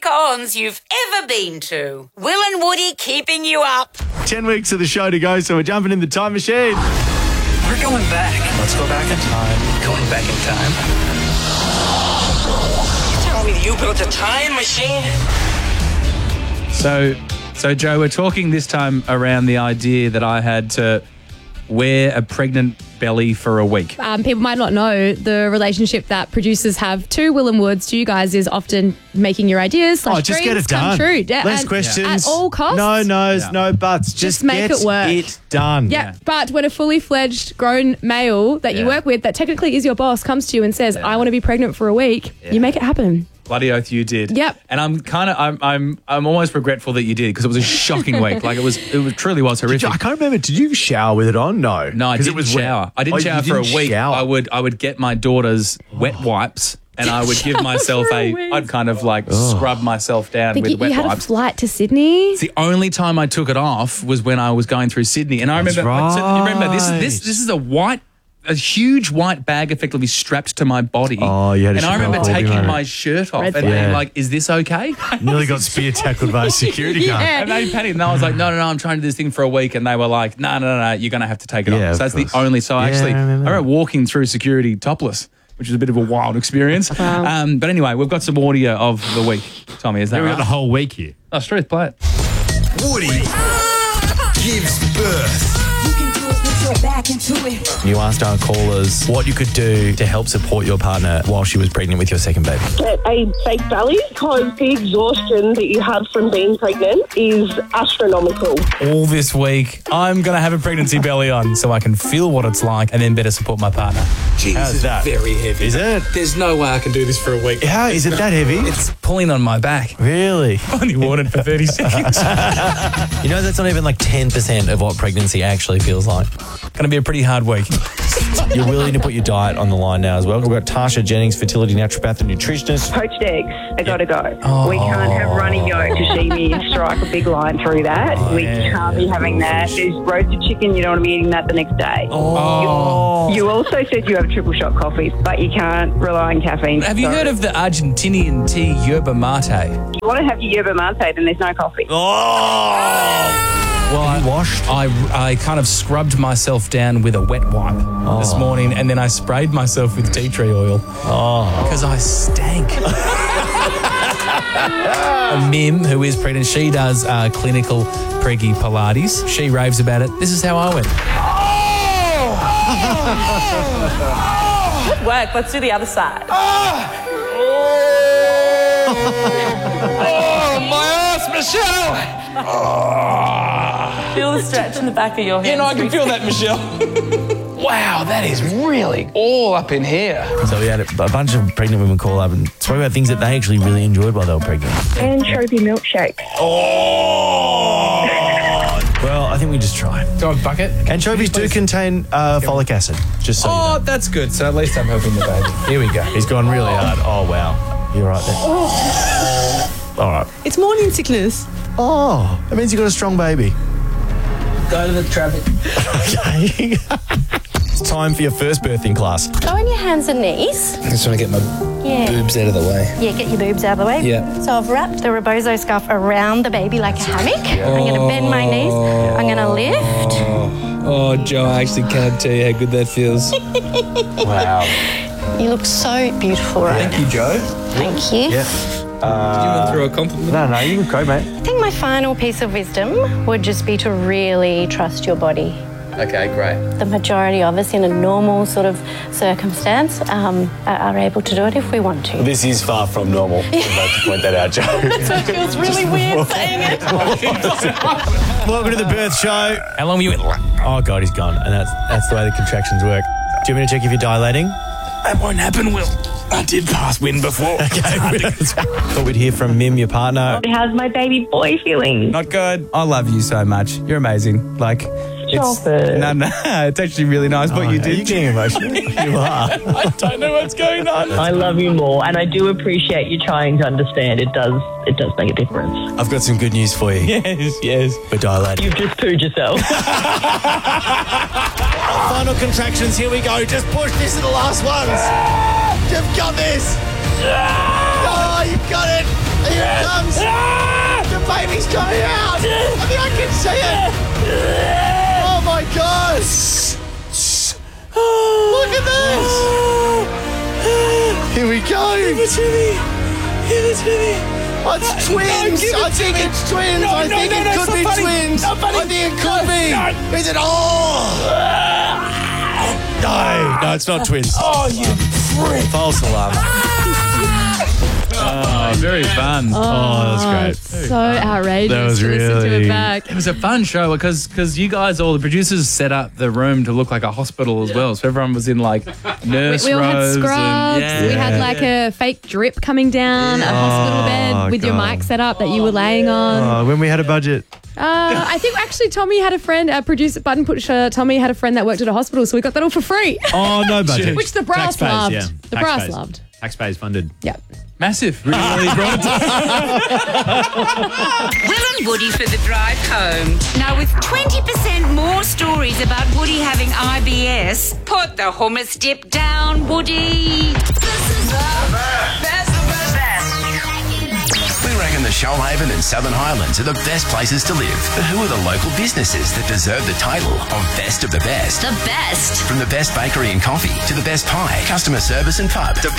cons you've ever been to. Will and Woody keeping you up. 10 weeks of the show to go, so we're jumping in the time machine. We're going back. Let's go back in time. Going back in time. You tell me you built a time machine? So Joe, we're talking this time around the idea that I had to wear a pregnant belly for a week. People might not know the relationship that producers have to Will and Woods to you guys is often making your ideas / just dreams get it come done. true. Less questions. At all costs. No no's, no buts. Just make get it work. it done. Yeah, but when a fully fledged grown male that you work with that technically is your boss comes to you and says, I want to be pregnant for a week, you make it happen. Bloody oath you did. Yep. And I'm almost regretful that you did because it was a shocking week. Like it truly was horrific. I can't remember. Did you shower with it on? No. I didn't shower. I didn't shower for a week. Shower. I would get my daughter's wet wipes and I would give myself I'd kind of like scrub myself down with wet you had wipes. a flight to Sydney. It's the only time I took it off was when I was going through Sydney. And I remember, so you remember this is a huge white bag effectively strapped to my body. Oh, you had And I remember taking my shirt off and being like, is this okay? Nearly got spear tackled by a security guard. And they panicked. And I was like, no, I'm trying to do this thing for a week. And they were like, no, you're going to have to take it off. So that's the only. So I remember walking through security topless, which was a bit of a wild experience. But anyway, we've got some audio of the week. Tommy, is that right? We've got the whole week here. Oh, Struth, play it. Woody gives birth. You asked our callers what you could do to help support your partner while she was pregnant with your second baby. Get a fake belly because the exhaustion that you have from being pregnant is astronomical. All this week, I'm going to have a pregnancy belly on so I can feel what it's like and then better support my partner. Jeez, How's this is that? very heavy. Is it? There's no way I can do this for a week. How is it that heavy? It's pulling on my back. Really? Only worn it for 30 seconds. You know, that's not even like 10% of what pregnancy actually feels like. Going to be a pretty hard week. You're willing to put your diet on the line now as well. We've got Tasha Jennings, fertility naturopath and nutritionist. Poached eggs, I gotta go. We can't have runny yolk to see me strike a big line through that. We can't be having that. There's roasted chicken, you don't want to be eating that the next day. You also said you have triple shot coffees, but you can't rely on caffeine. Have you heard of the Argentinian tea yerba mate? If you want to have your yerba mate, then there's no coffee. Well, I kind of scrubbed myself down with a wet wipe this morning and then I sprayed myself with tea tree oil because I stank. Mim, who is pregnant, she does clinical preggy Pilates. She raves about it. This is how I went. Good work. Let's do the other side. My ass, Michelle! Feel the stretch in the back of your head. I can feel that, Michelle. Wow, that is really all up in here. So we had a bunch of pregnant women call up and talk about things that they actually really enjoyed while they were pregnant. Anchovy milkshake. Well, I think we just try. Do I have a bucket? Anchovies do contain folic acid, just so you know. That's good. So at least I'm helping the baby. Here we go. He's gone really hard. Oh, wow. You're right there. All right. It's morning sickness. Oh, that means you got a strong baby. Go to the traffic. Okay. It's time for your first birthing class. Go on your hands and knees. I just want to get my boobs out of the way. Yeah, get your boobs out of the way. Yeah. So I've wrapped the rebozo scarf around the baby like a hammock. I'm going to bend my knees. I'm going to lift. Oh, Joe, I actually can't tell you how good that feels. Wow. You look so beautiful right now. Thank you, Joe. Thank you. Yeah. Do you want to throw a compliment? No, you can go, mate. I think my final piece of wisdom would just be to really trust your body. Okay, great. The majority of us in a normal sort of circumstance are able to do it if we want to. This is far from normal. I'd like to point that out, Joe. It feels really weird saying it. Welcome to the birth show. How long were you in? Oh, God, he's gone. And that's the way the contractions work. Do you want me to check if you're dilating? That won't happen, Will. I did pass wind before. Okay. Thought we'd hear from Mim, your partner. How's my baby boy feeling? Not good. I love you so much. You're amazing. Like, it's it's actually really nice what you did. Are you getting emotional? You are. I don't know what's going on. I love you more, and I do appreciate you trying to understand. It does make a difference. I've got some good news for you. Yes. We're dilating. You've just pooed yourself. Final contractions. Here we go. Just push. These are the last ones. You've got this. Oh, you've got it. Here it comes. baby's coming out. I think I can see it. Oh my God. Look at this. Here we go. Give it to me. Give it to me. Oh, it's twins. I think it's twins. I think it could be twins. I think it could be. Is it? No, it's not twins. Oh, you prick. False alarm. Oh, very fun. Oh, that was great. So outrageous. That was to listen to really- it back. It was a fun show because you guys, all the producers, set up the room to look like a hospital as well. So everyone was in like nurse We all had robes. scrubs. And, We had like a fake drip coming down, a hospital bed with your God. mic set up that you were laying on. Oh, when we had a budget. I think actually Tommy had a friend, producer Button Pusher. Tommy had a friend that worked at a hospital, so we got that all for free. Oh, no budget. Which the brass Taxpayers, loved. yeah. The brass Taxpayers. loved. Taxpayers funded. Yeah. Massive. Really brought it Will and Woody for the drive home. Now, with 20% more stories about Woody having IBS, put the hummus dip down, Woody. We reckon the Shoalhaven and Southern Highlands are the best places to live. But who are the local businesses that deserve the title of best of the best? The best. From the best bakery and coffee to the best pie, customer service and pub, the